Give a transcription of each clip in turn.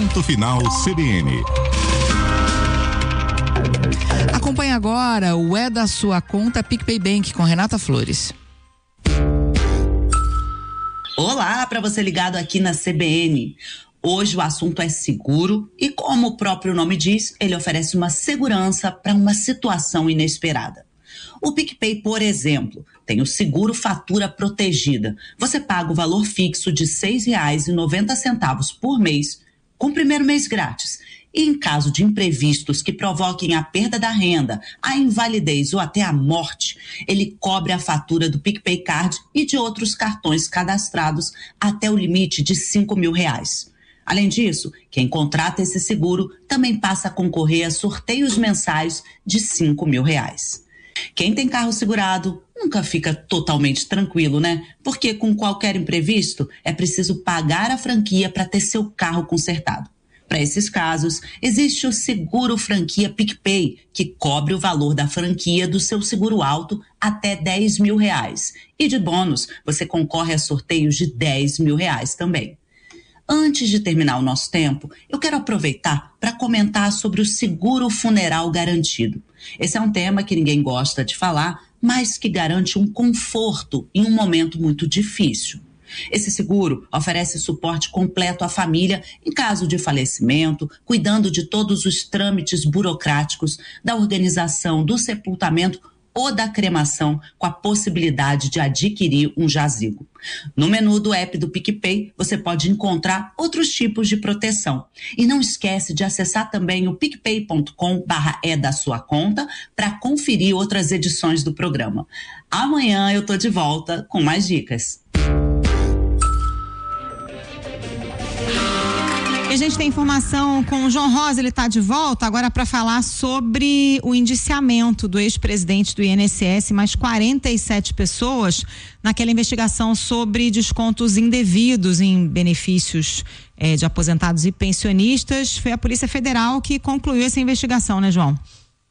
Ponto Final CBN. Acompanhe agora o É da Sua Conta PicPay Bank com Renata Flores. Olá, para você ligado aqui na CBN. Hoje o assunto é seguro e, como o próprio nome diz, ele oferece uma segurança para uma situação inesperada. O PicPay, por exemplo, tem o seguro fatura protegida. Você paga o valor fixo de R$ 6,90 por mês, com o primeiro mês grátis. E em caso de imprevistos que provoquem a perda da renda, a invalidez ou até a morte, ele cobre a fatura do PicPay Card e de outros cartões cadastrados até o limite de R$ 5.000. Além disso, quem contrata esse seguro também passa a concorrer a sorteios mensais de R$ 5.000. Quem tem carro segurado nunca fica totalmente tranquilo, né? Porque com qualquer imprevisto é preciso pagar a franquia para ter seu carro consertado. Para esses casos, existe o Seguro Franquia PicPay, que cobre o valor da franquia do seu seguro alto até R$ 10.000. E de bônus, você concorre a sorteios de R$ 10.000 também. Antes de terminar o nosso tempo, eu quero aproveitar para comentar sobre o seguro funeral garantido. Esse é um tema que ninguém gosta de falar, mas que garante um conforto em um momento muito difícil. Esse seguro oferece suporte completo à família em caso de falecimento, cuidando de todos os trâmites burocráticos da organização do sepultamento ou da cremação, com a possibilidade de adquirir um jazigo. No menu do app do PicPay, você pode encontrar outros tipos de proteção. E não esquece de acessar também o picpay.com/é da sua conta para conferir outras edições do programa. Amanhã eu tô de volta com mais dicas. E a gente tem informação com o João Rosa, ele está de volta agora para falar sobre o indiciamento do ex-presidente do INSS, mais 47 pessoas, naquela investigação sobre descontos indevidos em benefícios de aposentados e pensionistas. Foi a Polícia Federal que concluiu essa investigação, né, João?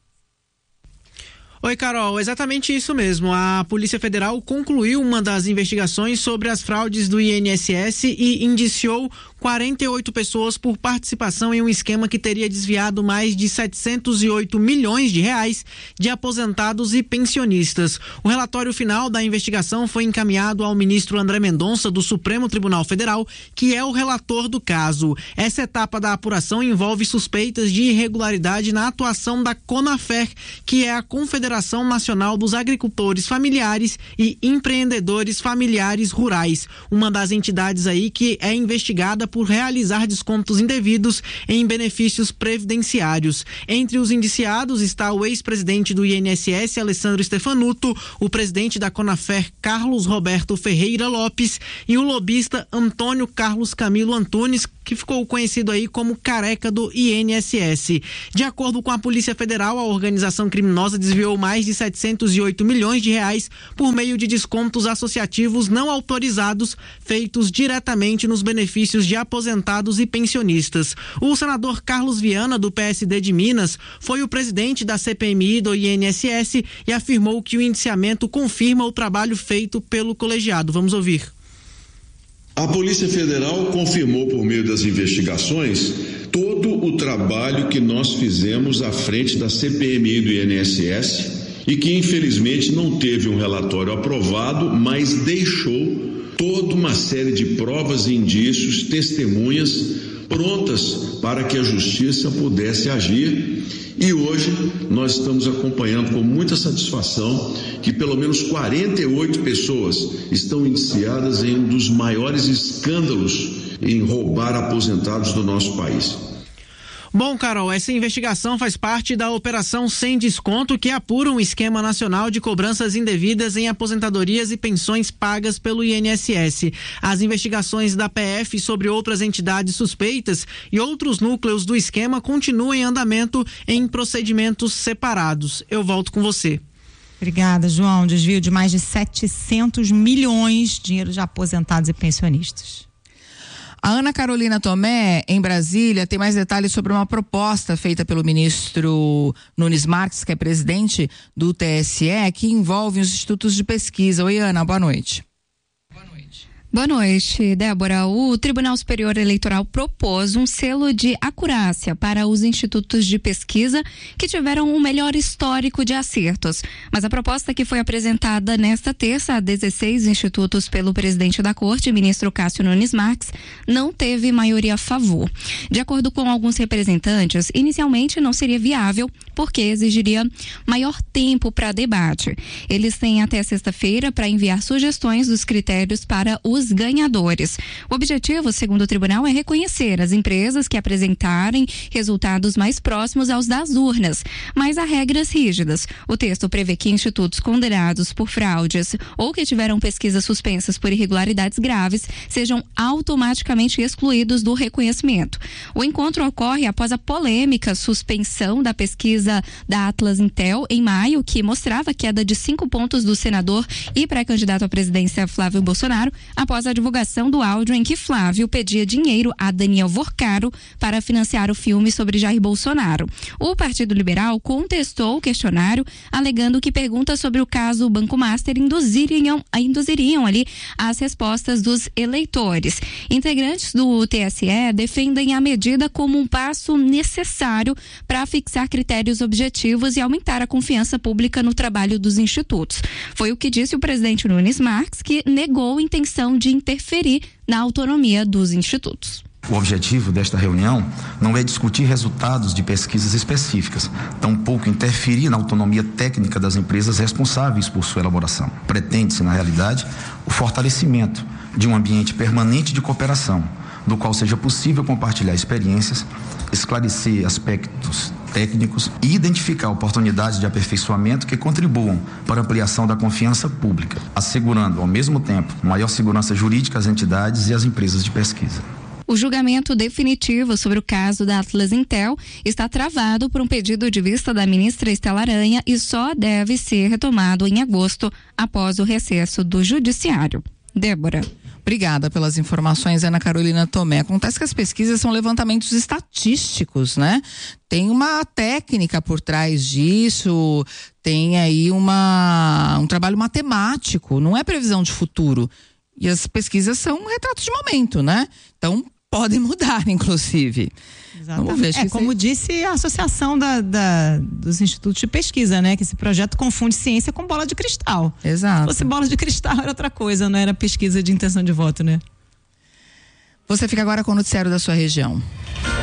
Oi, Carol, exatamente isso mesmo. A Polícia Federal concluiu uma das investigações sobre as fraudes do INSS e indiciou 48 pessoas por participação em um esquema que teria desviado mais de 708 milhões de reais de aposentados e pensionistas. O relatório final da investigação foi encaminhado ao ministro André Mendonça, do Supremo Tribunal Federal, que é o relator do caso. Essa etapa da apuração envolve suspeitas de irregularidade na atuação da CONAFER, que é a Confederação Nacional dos Agricultores Familiares e Empreendedores Familiares Rurais, uma das entidades aí que é investigada por realizar descontos indevidos em benefícios previdenciários. Entre os indiciados está o ex-presidente do INSS, Alessandro Stefanuto, o presidente da CONAFER, Carlos Roberto Ferreira Lopes, e o lobista Antônio Carlos Camilo Antunes, que ficou conhecido aí como Careca do INSS. De acordo com a Polícia Federal, a organização criminosa desviou mais de 708 milhões de reais por meio de descontos associativos não autorizados, feitos diretamente nos benefícios de aposentados e pensionistas. O senador Carlos Viana, do PSD de Minas, foi o presidente da CPMI do INSS e afirmou que o indiciamento confirma o trabalho feito pelo colegiado. Vamos ouvir. A Polícia Federal confirmou por meio das investigações todo o trabalho que nós fizemos à frente da CPMI do INSS e que infelizmente não teve um relatório aprovado, mas deixou toda uma série de provas e indícios, testemunhas prontas para que a justiça pudesse agir. E hoje nós estamos acompanhando com muita satisfação que pelo menos 48 pessoas estão indiciadas em um dos maiores escândalos em roubar aposentados do nosso país. Bom, Carol, essa investigação faz parte da Operação Sem Desconto, que apura um esquema nacional de cobranças indevidas em aposentadorias e pensões pagas pelo INSS. As investigações da PF sobre outras entidades suspeitas e outros núcleos do esquema continuam em andamento em procedimentos separados. Eu volto com você. Obrigada, João. Desvio de mais de 700 milhões de dinheiro de aposentados e pensionistas. A Ana Carolina Tomé, em Brasília, tem mais detalhes sobre uma proposta feita pelo ministro Nunes Marques, que é presidente do TSE, que envolve os institutos de pesquisa. Oi, Ana, boa noite. Boa noite, Débora. O Tribunal Superior Eleitoral propôs um selo de acurácia para os institutos de pesquisa que tiveram um melhor histórico de acertos. Mas a proposta que foi apresentada nesta terça a 16 institutos pelo presidente da Corte, ministro Cássio Nunes Marques, não teve maioria a favor. De acordo com alguns representantes, inicialmente não seria viável porque exigiria maior tempo para debate. Eles têm até sexta-feira para enviar sugestões dos critérios para os ganhadores. O objetivo, segundo o tribunal, é reconhecer as empresas que apresentarem resultados mais próximos aos das urnas, mas há regras rígidas. O texto prevê que institutos condenados por fraudes ou que tiveram pesquisas suspensas por irregularidades graves sejam automaticamente excluídos do reconhecimento. O encontro ocorre após a polêmica suspensão da pesquisa da Atlas Intel em maio, que mostrava a queda de 5 pontos do senador e pré-candidato à presidência Flávio Bolsonaro, após a divulgação do áudio em que Flávio pedia dinheiro a Daniel Vorcaro para financiar o filme sobre Jair Bolsonaro. O Partido Liberal contestou o questionário, alegando que perguntas sobre o caso Banco Master induziriam ali as respostas dos eleitores. Integrantes do TSE defendem a medida como um passo necessário para fixar critérios objetivos e aumentar a confiança pública no trabalho dos institutos. Foi o que disse o presidente Nunes Marques, que negou a intenção de interferir na autonomia dos institutos. O objetivo desta reunião não é discutir resultados de pesquisas específicas, tampouco interferir na autonomia técnica das empresas responsáveis por sua elaboração. Pretende-se, na realidade, o fortalecimento de um ambiente permanente de cooperação, do qual seja possível compartilhar experiências, esclarecer aspectos técnicos e identificar oportunidades de aperfeiçoamento que contribuam para a ampliação da confiança pública, assegurando, ao mesmo tempo, maior segurança jurídica às entidades e às empresas de pesquisa. O julgamento definitivo sobre o caso da Atlas Intel está travado por um pedido de vista da ministra Estela Aranha e só deve ser retomado em agosto, após o recesso do Judiciário. Débora. Obrigada pelas informações, Ana Carolina Tomé. Acontece que as pesquisas são levantamentos estatísticos, né? Tem uma técnica por trás disso, tem aí um trabalho matemático, não é previsão de futuro. E as pesquisas são retratos de momento, né? Então, podem mudar, inclusive. Exatamente. Vamos ver, como disse a Associação dos Institutos de Pesquisa, né? Que esse projeto confunde ciência com bola de cristal. Exato. Se fosse bola de cristal era outra coisa, não era pesquisa de intenção de voto, né? Você fica agora com o noticiário da sua região.